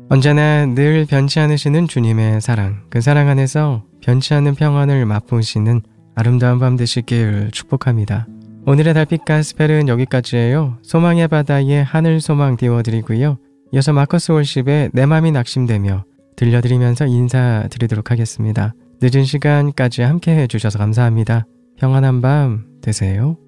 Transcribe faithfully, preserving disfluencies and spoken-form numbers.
언제나 늘 변치 않으시는 주님의 사랑, 그 사랑 안에서 변치 않는 평안을 맛보시는 아름다운 밤 되시길 축복합니다. 오늘의 달빛 가스펠은 여기까지예요. 소망의 바다에 하늘 소망 띄워드리고요. 이어서 마커스 월십의 내 맘이 낙심되며 들려드리면서 인사드리도록 하겠습니다. 늦은 시간까지 함께 해주셔서 감사합니다. 평안한 밤 되세요.